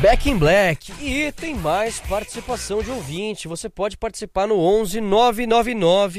Back in Black. E tem mais participação de ouvinte. Você pode participar no 11 999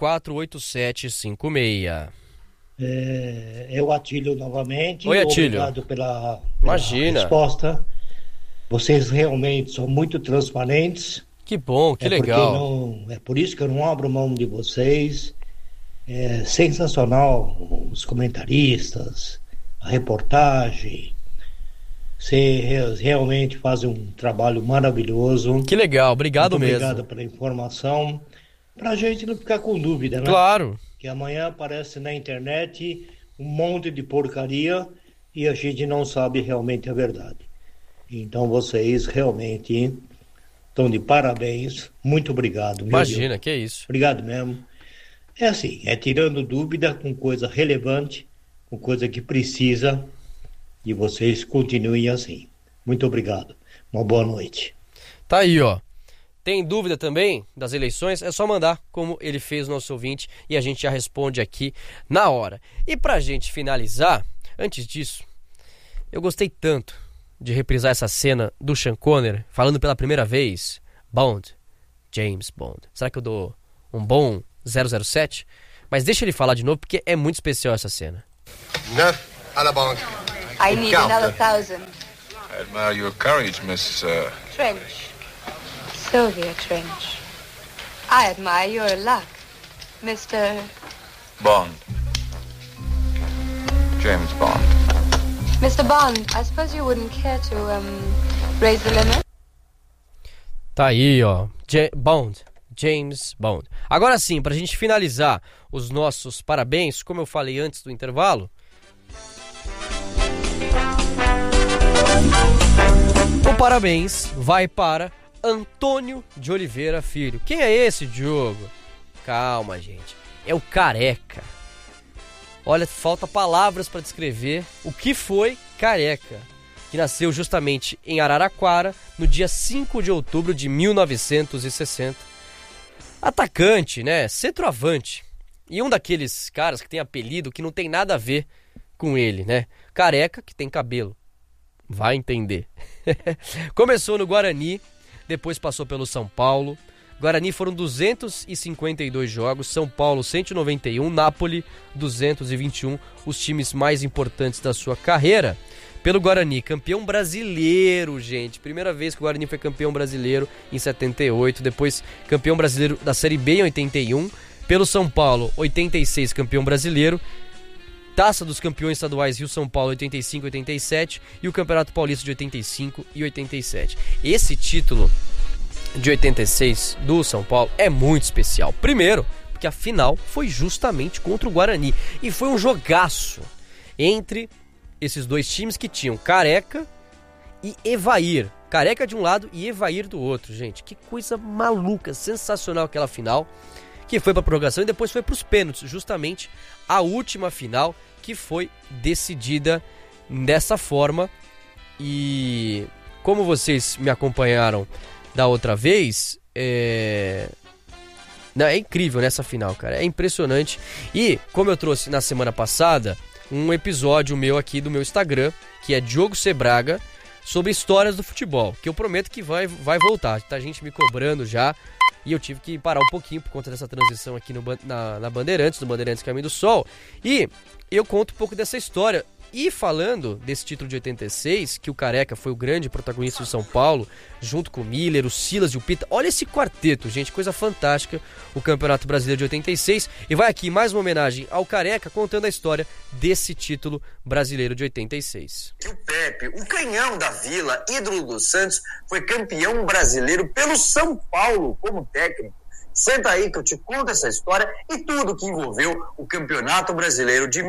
048756. É o Atílio novamente. Oi, Atílio. Obrigado pela resposta. Vocês realmente são muito transparentes. Que bom, que legal. É por isso que eu não abro mão de vocês. É sensacional os comentaristas, a reportagem. Você realmente faz um trabalho maravilhoso. Que legal, obrigado mesmo. Obrigado pela informação. Pra gente não ficar com dúvida, né? Claro. Que amanhã aparece na internet um monte de porcaria e a gente não sabe realmente a verdade. Então vocês realmente estão de parabéns. Muito obrigado. Imagina, que é isso. Obrigado mesmo. É assim, é tirando dúvida com coisa relevante, com coisa que precisa, e vocês continuem assim. Muito obrigado. Uma boa noite. Tá aí, ó. Tem dúvida também das eleições? É só mandar, como ele fez o nosso ouvinte, e a gente já responde aqui na hora. E pra gente finalizar, antes disso, eu gostei tanto de reprisar essa cena do Sean Connery falando pela primeira vez Bond, James Bond. Será que eu dou um bom 007? Mas deixa ele falar de novo, porque é muito especial essa cena. 9 à la banque. I need another 1,000. I admire your courage, Miss... Trench. Sylvia Trench. I admire your luck, Mr. Bond. James Bond. Mr. Bond, I suppose you wouldn't care to, raise the limit? Tá aí, ó. James Bond. Agora sim, pra gente finalizar os nossos parabéns, como eu falei antes do intervalo, o parabéns vai para Antônio de Oliveira Filho. Quem é esse, Diogo? Calma, gente. É o Careca. Olha, falta palavras para descrever o que foi Careca, que nasceu justamente em Araraquara no dia 5 de outubro de 1960. Atacante, né? Centroavante. E um daqueles caras que tem apelido que não tem nada a ver com ele, né? Careca, que tem cabelo. Vai entender. Começou no Guarani, depois passou pelo São Paulo. Guarani foram 252 jogos, São Paulo 191, Napoli 221, os times mais importantes da sua carreira. Pelo Guarani, campeão brasileiro, gente. Primeira vez que o Guarani foi campeão brasileiro em 78, depois campeão brasileiro da Série B em 81. Pelo São Paulo, 86, campeão brasileiro. Taça dos Campeões Estaduais Rio-São Paulo 85 e 87 e o Campeonato Paulista de 85 e 87. Esse título de 86 do São Paulo é muito especial. Primeiro, porque a final foi justamente contra o Guarani e foi um jogaço entre esses dois times que tinham Careca e Evair. Careca de um lado e Evair do outro, gente. Que coisa maluca, sensacional aquela final, que foi para a prorrogação e depois foi para os pênaltis, justamente a última final que foi decidida dessa forma. E como vocês me acompanharam da outra vez, é incrível nessa final, cara, é impressionante. E como eu trouxe na semana passada um episódio meu aqui do meu Instagram, que é Diogo Sebraga, sobre histórias do futebol, que eu prometo que vai voltar. Tá gente me cobrando já, e eu tive que parar um pouquinho por conta dessa transição aqui na Bandeirantes, no Bandeirantes Caminho do Sol, e eu conto um pouco dessa história. E falando desse título de 86, que o Careca foi o grande protagonista do São Paulo, junto com o Miller, o Silas e o Pita. Olha esse quarteto, gente, coisa fantástica, o Campeonato Brasileiro de 86. E vai aqui mais uma homenagem ao Careca, contando a história desse título brasileiro de 86. O Pepe, o canhão da Vila, ídolo do Santos, foi campeão brasileiro pelo São Paulo como técnico. Senta aí que eu te conto essa história e tudo que envolveu o Campeonato Brasileiro de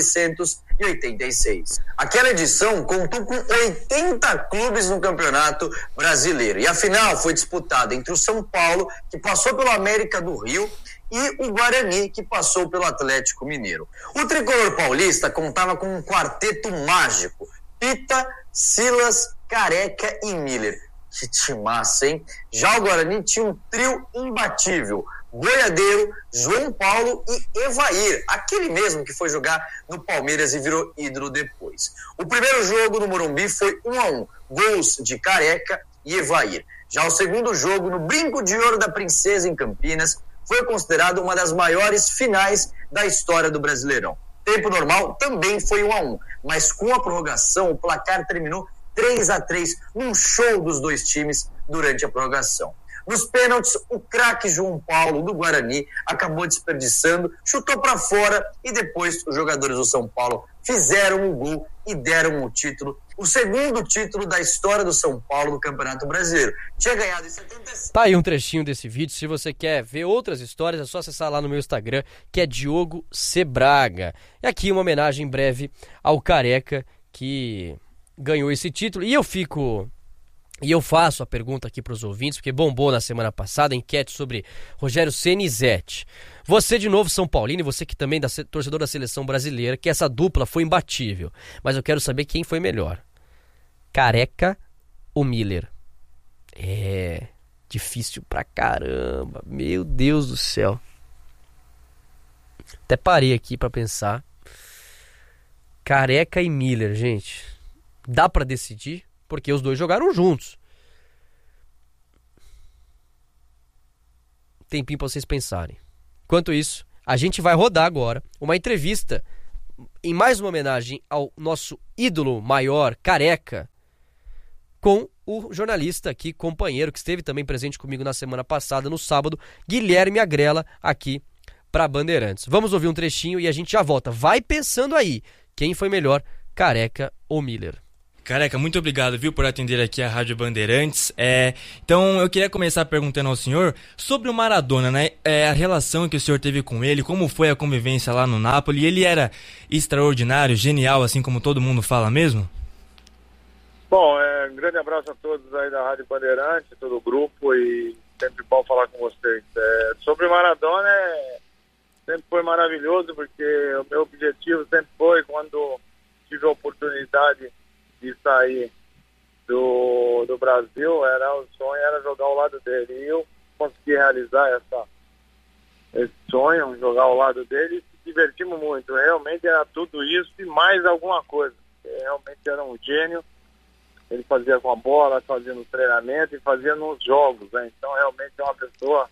1986. Aquela edição contou com 80 clubes no Campeonato Brasileiro. E a final foi disputada entre o São Paulo, que passou pelo América do Rio, e o Guarani, que passou pelo Atlético Mineiro. O tricolor paulista contava com um quarteto mágico: Pita, Silas, Careca e Miller. Que timaço, hein? Já o Guarani tinha um trio imbatível: Boiadeiro, João Paulo e Evair, aquele mesmo que foi jogar no Palmeiras e virou ídolo depois. O primeiro jogo no Morumbi foi 1-1, gols de Careca e Evair. Já o segundo jogo, no Brinco de Ouro da Princesa, em Campinas, foi considerado uma das maiores finais da história do Brasileirão. Tempo normal também foi 1-1, mas com a prorrogação o placar terminou 3-3, num show dos dois times durante a prorrogação. Nos pênaltis, o craque João Paulo, do Guarani, acabou desperdiçando, chutou para fora e depois os jogadores do São Paulo fizeram o gol e deram o título, o segundo título da história do São Paulo no Campeonato Brasileiro. Tinha ganhado em 77. Tá aí um trechinho desse vídeo. Se você quer ver outras histórias, é só acessar lá no meu Instagram, que é Diogo Sebraga. E aqui uma homenagem breve ao Careca, que ganhou esse título. E eu faço a pergunta aqui para os ouvintes, porque bombou na semana passada a enquete sobre Rogério Ceni e Zete. Você de novo São Paulino, e você que também é torcedor da seleção brasileira, que essa dupla foi imbatível. Mas eu quero saber quem foi melhor. Careca ou Miller? É difícil pra caramba. Meu Deus do céu. Até parei aqui pra pensar. Careca e Miller, gente. Dá pra decidir? Porque os dois jogaram juntos. Tempinho pra vocês pensarem. Enquanto isso, a gente vai rodar agora uma entrevista em mais uma homenagem ao nosso ídolo maior, Careca, com o jornalista aqui, companheiro, que esteve também presente comigo na semana passada, no sábado, Guilherme Agrela, aqui para Bandeirantes. Vamos ouvir um trechinho e a gente já volta. Vai pensando aí, quem foi melhor, Careca ou Miller? Careca, muito obrigado, viu, por atender aqui a Rádio Bandeirantes. Então, eu queria começar perguntando ao senhor sobre o Maradona, né? A relação que o senhor teve com ele, como foi a convivência lá no Napoli. Ele era extraordinário, genial, assim como todo mundo fala mesmo? Bom, um grande abraço a todos aí da Rádio Bandeirantes, todo o grupo, e sempre bom falar com vocês. Sobre o Maradona, sempre foi maravilhoso, porque o meu objetivo sempre foi, quando tive a oportunidade de sair do Brasil, o sonho era jogar ao lado dele, e eu consegui realizar esse sonho, jogar ao lado dele, e se divertimos muito. Realmente era tudo isso e mais alguma coisa. Realmente era um gênio. Ele fazia com a bola, fazia no treinamento e fazia nos jogos, né? Então realmente é uma pessoa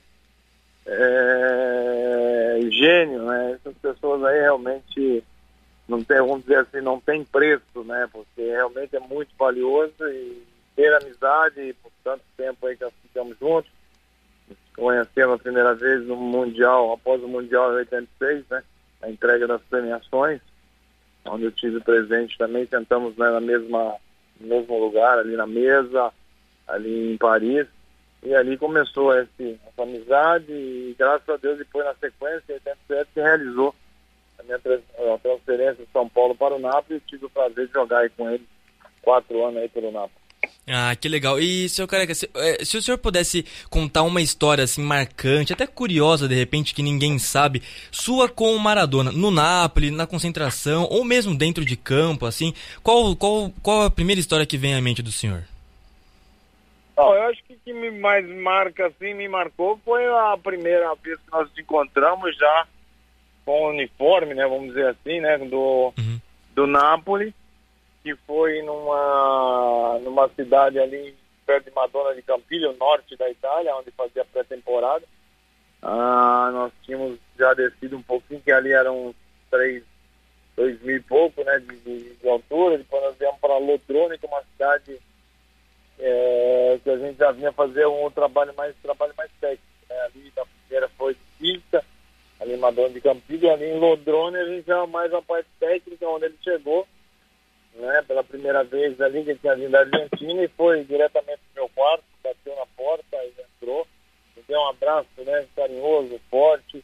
gênio, né? Essas pessoas aí realmente não tem, vamos dizer assim, não tem preço, né? Porque realmente é muito valioso, e ter amizade por tanto tempo aí que nós ficamos juntos. Conhecemos a primeira vez no Mundial, após o Mundial de 86, né? A entrega das premiações, onde eu tive presente também, sentamos, né, no mesmo lugar, ali na mesa, ali em Paris, e ali começou essa amizade, e graças a Deus depois na sequência, em 87, se realizou a minha transferência de São Paulo para o Napoli, e tive o prazer de jogar aí com ele 4 anos aí pelo Napoli. Ah, que legal. E, senhor Careca, se o senhor pudesse contar uma história assim marcante, até curiosa de repente, que ninguém sabe, sua com o Maradona, no Napoli, na concentração, ou mesmo dentro de campo, assim, qual a primeira história que vem à mente do senhor? Não, eu acho que me mais marca, assim, me marcou foi a primeira vez que nós nos encontramos já com o uniforme, né, vamos dizer assim, né, do Napoli, que foi numa cidade ali perto de Madonna de Campiglio, norte da Itália, onde fazia pré-temporada. Nós tínhamos já descido um pouquinho, que ali eram 2.000 e pouco, né, de altura. Depois nós viemos para Lodrone, que é uma cidade que a gente já vinha fazer um trabalho mais técnico, né? Ali na primeira foi de pista, ali em Madonna de Campiglio, ali em Lodrone a gente já mais a parte técnica, onde ele chegou, né, pela primeira vez ali, que ele tinha vindo da Argentina, e foi diretamente pro meu quarto, bateu na porta e entrou, me deu um abraço, né, carinhoso, forte,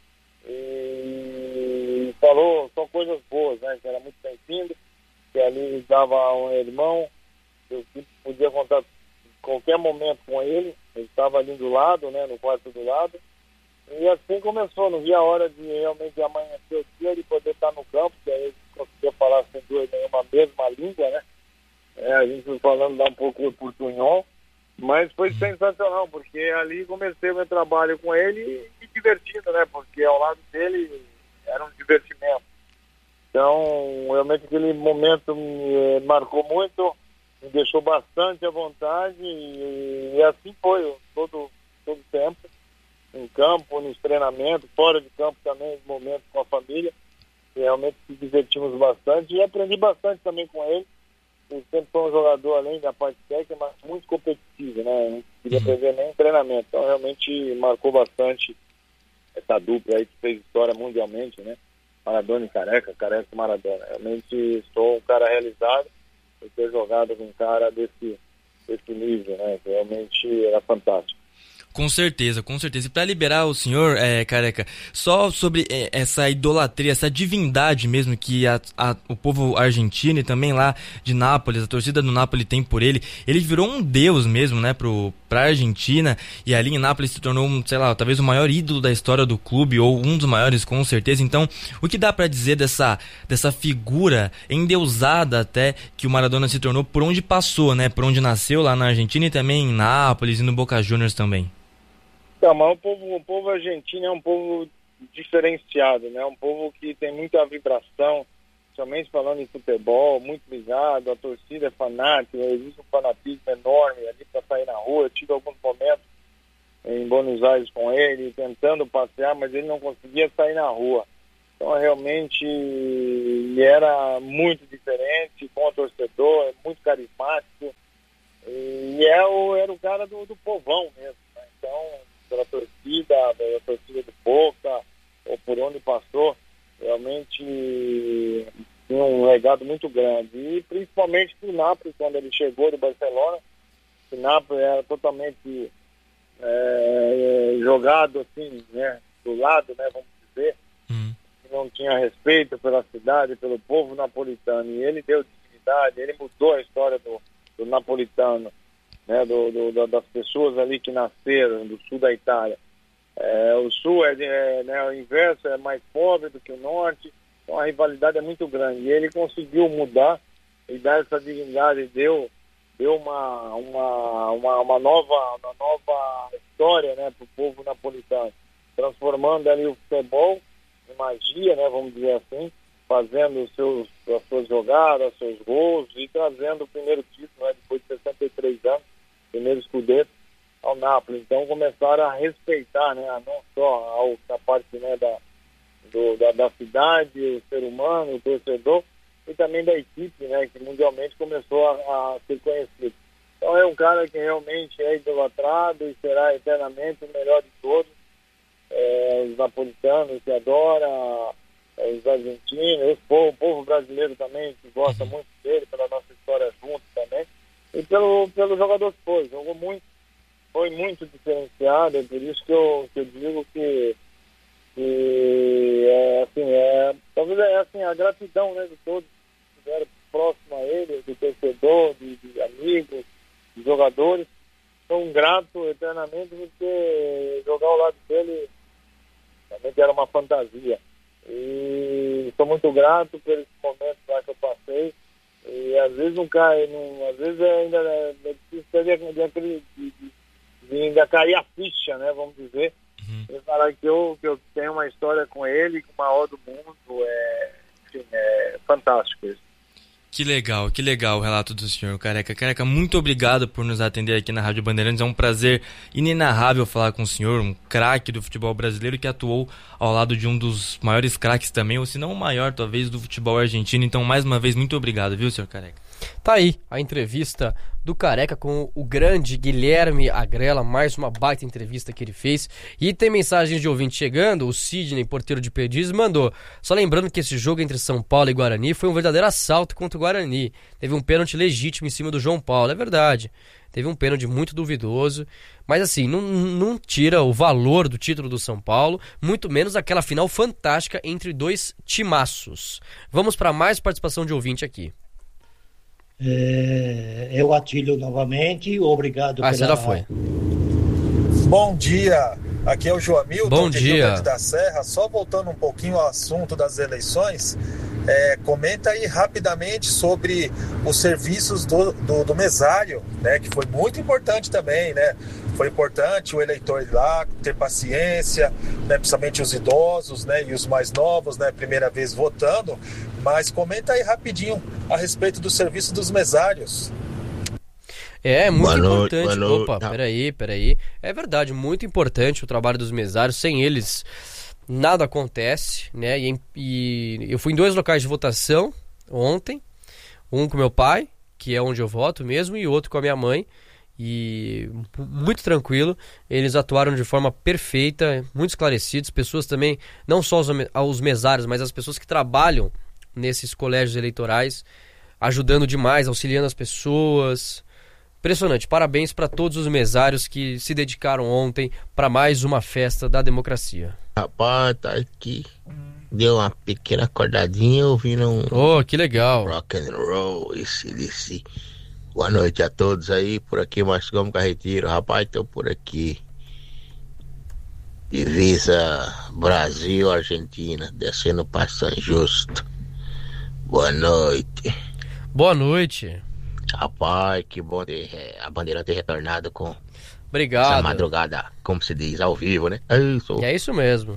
e falou só coisas boas, né, que era muito bem-vindo, que ali estava um irmão, que eu podia contar em qualquer momento com ele estava ali do lado, né, no quarto do lado, e assim começou. Não via a hora de realmente amanhecer o dia, de poder estar no campo, que aí a gente conseguia falar sem dúvida nenhuma a mesma língua, né? A gente foi falando lá um pouco o portunhol, Mas foi sensacional, porque ali comecei o meu trabalho com ele e me divertindo, né? Porque ao lado dele era um divertimento. Então, realmente aquele momento me marcou muito, me deixou bastante à vontade e assim foi todo o tempo, em campo, nos treinamentos, fora de campo também, nos momentos com a família. E realmente se divertimos bastante e aprendi bastante também com ele. Ele sempre foi um jogador, além da parte técnica, mas muito competitivo, né? Não queria perder nem treinamento. Então, realmente marcou bastante essa dupla aí que fez história mundialmente, né? Maradona e Careca, Careca e Maradona. Realmente sou um cara realizado por ter jogado com um cara desse nível, né? Realmente era fantástico. Com certeza, com certeza. E para liberar o senhor, Careca, só sobre essa idolatria, essa divindade mesmo que o povo argentino e também lá de Nápoles, a torcida do Nápoles tem por ele, ele virou um deus mesmo, né, pra Argentina, e ali em Nápoles se tornou, sei lá, talvez o maior ídolo da história do clube, ou um dos maiores, com certeza. Então, o que dá para dizer dessa figura endeusada até que o Maradona se tornou por onde passou, né, por onde nasceu lá na Argentina e também em Nápoles e no Boca Juniors também? Então, mas o povo argentino é um povo diferenciado, né? Um povo que tem muita vibração, somente falando em futebol, muito ligado, a torcida é fanática, existe um fanatismo enorme ali para sair na rua. Eu tive alguns momentos em Buenos Aires com ele, tentando passear, mas ele não conseguia sair na rua. Então, realmente, ele era muito diferente, bom torcedor, muito carismático, e era o cara do povão mesmo, né? Então, pela torcida do Boca, ou por onde passou, realmente tem um legado muito grande. E principalmente do Nápoles, quando ele chegou do Barcelona, o Nápoles era totalmente jogado assim, né, do lado, né, vamos dizer, não tinha respeito pela cidade, pelo povo napolitano, e ele deu dignidade, ele mudou a história do napolitano, né, das pessoas ali que nasceram do sul da Itália. O sul né, o inverso, é mais pobre do que o norte, então a rivalidade é muito grande, e ele conseguiu mudar e dar essa dignidade, deu uma nova história, né, para o povo napolitano, transformando ali o futebol em magia, né, vamos dizer assim, fazendo as suas jogadas, seus gols e trazendo o primeiro título, né, depois de 63 anos, primeiro Scudetto ao Nápoles. Então começaram a respeitar, né, não só a parte, né, da cidade, o ser humano, o torcedor, e também da equipe, né, que mundialmente começou a ser conhecido. Então é um cara que realmente é idolatrado e será eternamente o melhor de todos. Os napolitanos que adoram, os argentinos, o povo brasileiro também, que gosta muito dele, pela nossa história junto também, e pelo jogador que jogou muito, foi muito diferenciado. É por isso que eu digo que talvez a gratidão, né, de todos que estiveram próximo a ele, do torcedor, de amigos, de jogadores, são gratos eternamente, porque jogar ao lado dele realmente era uma fantasia. E sou muito grato por esse momento lá que eu passei. E às vezes não cai, às vezes ainda é difícil de ainda cair a ficha, né, vamos dizer. E falar que eu tenho uma história com ele, com o maior do mundo, é fantástico isso. Que legal o relato do senhor, Careca. Careca, muito obrigado por nos atender aqui na Rádio Bandeirantes. É um prazer inenarrável falar com o senhor, um craque do futebol brasileiro que atuou ao lado de um dos maiores craques também, ou se não o maior, talvez, do futebol argentino. Então, mais uma vez, muito obrigado, viu, senhor Careca? Tá aí a entrevista do Careca com o grande Guilherme Agrela, mais uma baita entrevista que ele fez. E tem mensagens de ouvinte chegando. O Sidney, porteiro de Perdizes, mandou: só lembrando que esse jogo entre São Paulo e Guarani foi um verdadeiro assalto contra o Guarani. Teve um pênalti legítimo em cima do João Paulo, é verdade. Teve um pênalti muito duvidoso, mas assim, não tira o valor do título do São Paulo, muito menos aquela final fantástica entre dois timaços. Vamos para mais participação de ouvinte aqui. É o Atílio novamente, obrigado. Você já foi. Bom dia, aqui é o Joamilton, Bom dia. Rio Grande da Serra. Só voltando um pouquinho ao assunto das eleições, Comenta aí rapidamente sobre os serviços do mesário, né, que foi muito importante também, né? Foi importante o eleitor ir lá, ter paciência, né, principalmente os idosos, né, e os mais novos, né, primeira vez votando. Mas comenta aí rapidinho a respeito do serviço dos mesários. É muito importante. Opa, peraí. É verdade, muito importante o trabalho dos mesários. Sem eles, nada acontece, né? E eu fui em 2 locais de votação ontem. Um com meu pai, que é onde eu voto mesmo, e outro com a minha mãe. E muito tranquilo. Eles atuaram de forma perfeita, muito esclarecidos. Pessoas também, não só os mesários, mas as pessoas que trabalham nesses colégios eleitorais, ajudando demais, auxiliando as pessoas. Impressionante, parabéns para todos os mesários que se dedicaram ontem para mais uma festa da democracia. Rapaz, tá aqui, deu uma pequena acordadinha ouvindo um... Oh, que legal. Rock and roll, esse. Boa noite a todos aí, por aqui Márcio Gomes Carreteiro. Rapaz, tô por aqui. Divisa Brasil-Argentina, descendo para São Justo. Boa noite. Boa noite. Rapaz, que bom a bandeira ter retornado com Obrigado. Essa madrugada, como se diz, ao vivo, né? É isso mesmo.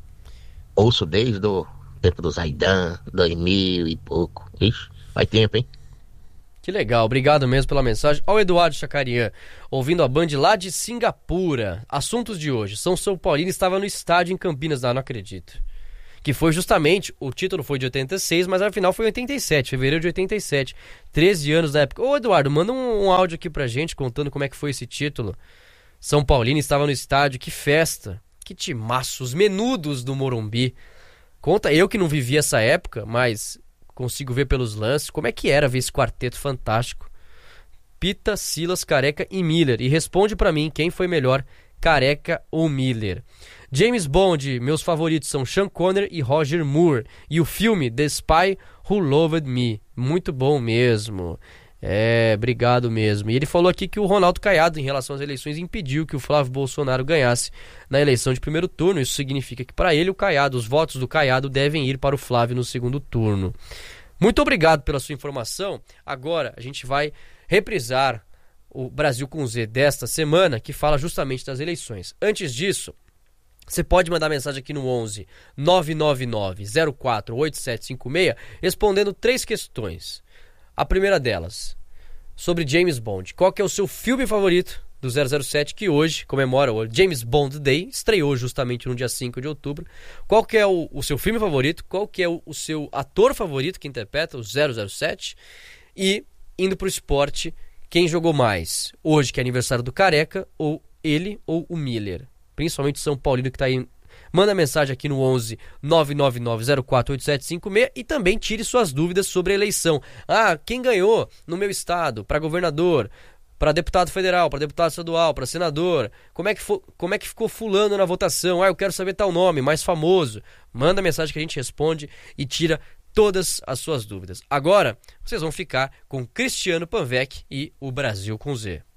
Ouço desde o tempo do Zaidan, 2000 e pouco. Ixi, faz tempo, hein? Que legal, obrigado mesmo pela mensagem. Ó, o Eduardo Chacarian, ouvindo a Band lá de Singapura. Assuntos de hoje. São Paulino estava no estádio em Campinas, não acredito. Que foi justamente, o título foi de 86, mas afinal foi em 87, fevereiro de 87. 13 anos na época. Ô Eduardo, manda um áudio aqui pra gente contando como é que foi esse título. São Paulino estava no estádio, que festa, que timaço, os menudos do Morumbi. Conta, eu que não vivi essa época, mas consigo ver pelos lances, como é que era ver esse quarteto fantástico. Pita, Silas, Careca e Miller. E responde pra mim quem foi melhor, Careca ou Miller. James Bond, meus favoritos são Sean Connery e Roger Moore. E o filme The Spy Who Loved Me. Muito bom mesmo. Obrigado mesmo. E ele falou aqui que o Ronaldo Caiado, em relação às eleições, impediu que o Flávio Bolsonaro ganhasse na eleição de primeiro turno. Isso significa que para ele, o Caiado, os votos do Caiado devem ir para o Flávio no segundo turno. Muito obrigado pela sua informação. Agora a gente vai reprisar o Brasil com Z desta semana, que fala justamente das eleições. Antes disso, você pode mandar mensagem aqui no 11 999 04 8756 respondendo 3 questões. A primeira delas, sobre James Bond. Qual que é o seu filme favorito do 007, que hoje comemora o James Bond Day, estreou justamente no dia 5 de outubro. Qual que é o seu filme favorito? Qual que é o seu ator favorito que interpreta o 007? E, indo pro esporte, quem jogou mais? Hoje, que é aniversário do Careca, ou ele ou o Miller? Principalmente São Paulino que tá aí. Manda mensagem aqui no 11 999 04 8756 e também tire suas dúvidas sobre a eleição. Quem ganhou no meu estado para governador, para deputado federal, para deputado estadual, para senador? Como é que ficou fulano na votação? Eu quero saber tal nome, mais famoso. Manda mensagem que a gente responde e tira todas as suas dúvidas. Agora, vocês vão ficar com Cristiano Panvec e o Brasil com Z.